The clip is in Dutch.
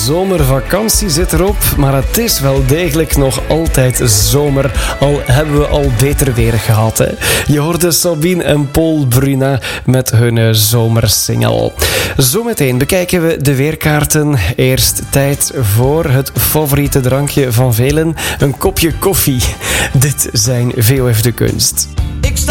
zomervakantie zit erop, maar het is wel degelijk nog altijd zomer, al hebben we al beter weer gehad. Hè? Je hoorde Sabine en Paul Bruna met hun zomersingle. Zometeen bekijken we de weerkaarten. Eerst tijd voor het favoriete drankje van velen, een kopje koffie. Dit zijn VOF de Kunst.